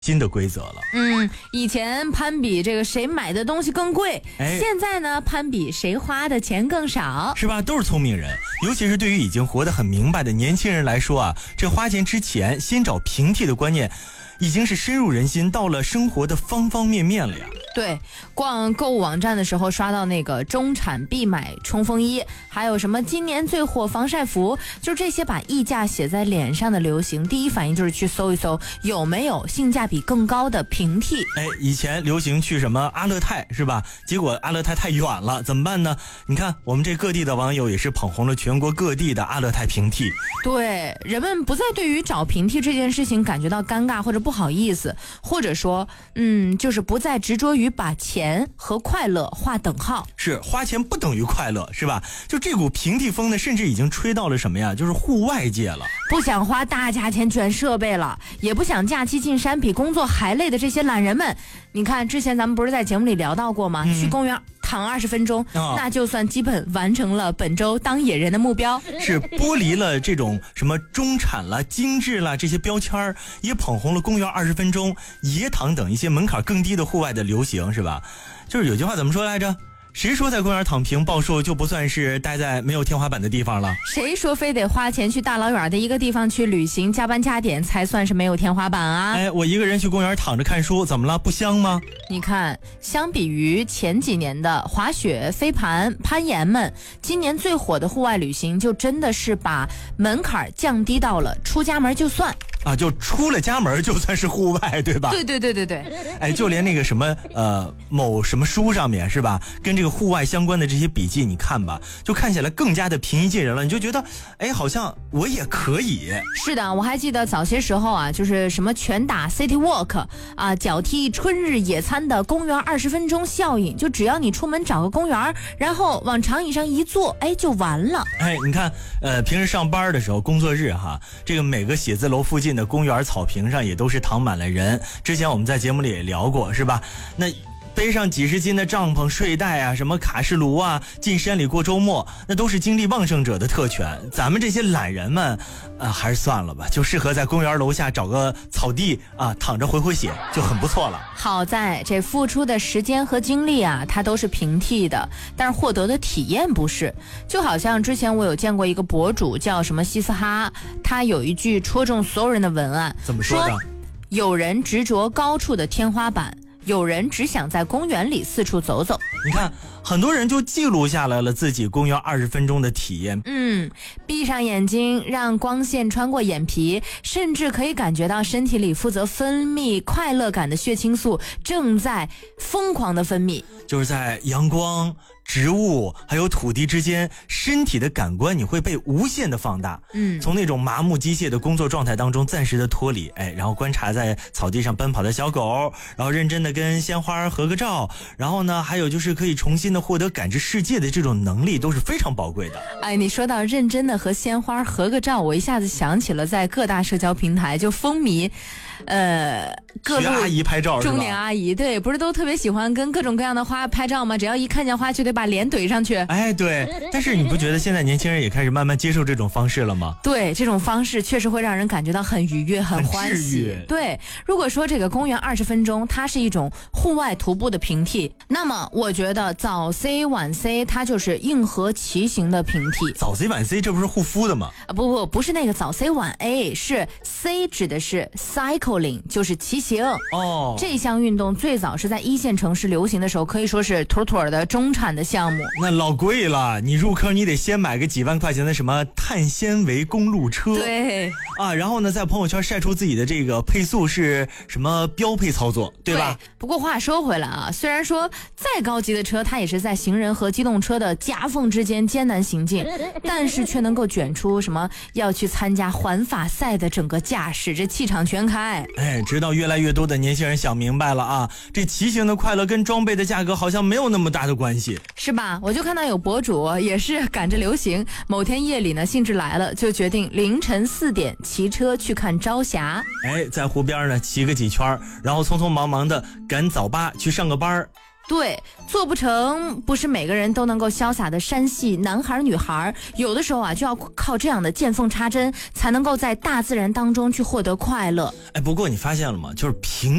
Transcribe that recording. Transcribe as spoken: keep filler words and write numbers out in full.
新的规则了。 嗯，以前攀比这个谁买的东西更贵，哎、现在呢攀比谁花的钱更少， 是吧？都是聪明人，尤其是对于已经活得很明白的年轻人来说啊，这花钱之前先找平替的观念，已经是深入人心，到了生活的方方面面了呀。 对，逛购物网站的时候刷到那个中产必买冲锋衣，还有什么今年最火防晒服，就这些把溢价写在脸上的流行，第一反应就是去搜一搜有没有性价比更高的平替。 哎，以前流行去什么阿勒泰是吧？结果阿勒泰太远了，怎么办呢？你看我们这各地的网友也是捧红了全国各地的阿勒泰平替。 对，人们不再对于找平替这件事情感觉到尴尬或者不好意思，或者说嗯，就是不再执着于把钱和快乐划等号。 是，花钱不等于快乐是吧？就这股平替风呢，甚至已经吹到了什么呀？就是户外界了。 不想花大价钱卷设备了，也不想假期进山比工作还累的这些懒人们，你看之前咱们不是在节目里聊到过吗？嗯、去公园躺二十分钟、哦，那就算基本完成了本周当野人的目标。 是剥离了这种什么中产啦、精致啦这些标签，也捧红了公园二十分钟、野躺等一些门槛更低的户外的流行，是吧？就是有句话怎么说来着？谁说在公园躺平暴瘦就不算是待在没有天花板的地方了？ 谁说非得花钱去大老远的一个地方去旅行加班加点才算是没有天花板啊？ 哎，我一个人去公园躺着看书怎么了？不香吗？ 你看，相比于前几年的滑雪、飞盘、攀岩们，今年最火的户外旅行就真的是把门槛降低到了出家门就算啊，就出了家门就算是户外，对吧？ 对对对对对。 哎，就连那个什么呃某什么书上面是吧，跟这个户外相关的这些笔记，你看吧，就看起来更加的平易近人了。你就觉得，哎，好像我也可以。 是的，我还记得早些时候啊，就是什么拳打 City Walk 啊，脚踢春日野餐的公园二十分钟效应，就只要你出门找个公园，然后往长椅上一坐，哎，就完了。 哎，你看，呃，平时上班的时候，工作日哈，这个每个写字楼附近的公园草坪上也都是躺满了人。之前我们在节目里也聊过，是吧？那背上几十斤的帐篷、睡袋啊，什么卡式炉啊，进山里过周末，那都是精力旺盛者的特权。咱们这些懒人们，啊，还是算了吧，就适合在公园楼下找个草地啊，躺着回回血就很不错了。 好在这付出的时间和精力啊，它都是平替的，但是获得的体验不是。就好像之前我有见过一个博主叫什么西斯哈，他有一句戳中所有人的文案， 怎么说的？ 有人执着高处的天花板，有人只想在公园里四处走走。 你看，很多人就记录下来了自己公园二十分钟的体验。 嗯，闭上眼睛，让光线穿过眼皮，甚至可以感觉到身体里负责分泌快乐感的血清素正在疯狂的分泌。 就是在阳光、植物还有土地之间，身体的感官你会被无限的放大。嗯，从那种麻木机械的工作状态当中暂时的脱离，哎，然后观察在草地上奔跑的小狗，然后认真的跟鲜花合个照，然后呢，还有就是可以重新的获得感知世界的这种能力，都是非常宝贵的。 哎，你说到认真的和鲜花合个照，我一下子想起了在各大社交平台就风靡呃，各路阿姨拍照， 中年阿姨，对，不是都特别喜欢跟各种各样的花拍照吗？只要一看见花就得把脸怼上去。 哎，对，但是你不觉得现在年轻人也开始慢慢接受这种方式了吗？ 对，这种方式确实会让人感觉到很愉悦、很欢喜。对，如果说这个公园二十分钟它是一种户外徒步的平替，那么我觉得早 C 晚 C 它就是硬核骑行的平替。 早 C 晚 C 这不是护肤的吗？ 啊，不不不是那个早 C 晚 A， 是 C 指的是 cycling， 就是骑行。哦，这项运动最早是在一线城市流行的时候，可以说是妥妥的中产的项目。 那老贵了，你入坑你得先买个几万块钱的什么碳纤维公路车。 对啊，然后呢在朋友圈晒出自己的这个配速是什么标配操作，对吧？ 对，不过话说回来啊，虽然说再高级的车它也是在行人和机动车的夹缝之间艰难行进，但是却能够卷出什么要去参加环法赛的整个架势，这气场全开。 哎，直到越来越多的年轻人想明白了啊，这骑行的快乐跟装备的价格好像没有那么大的关系， 是吧？我就看到有博主也是赶着流行，某天夜里呢兴致来了，就决定凌晨四点骑车去看朝霞。 哎，在湖边呢骑个几圈，然后匆匆忙忙的赶早八去上个班， 对，做不成不是每个人都能够潇洒的山系男孩女孩，有的时候啊就要靠这样的见缝插针，才能够在大自然当中去获得快乐。 哎，不过你发现了吗？就是平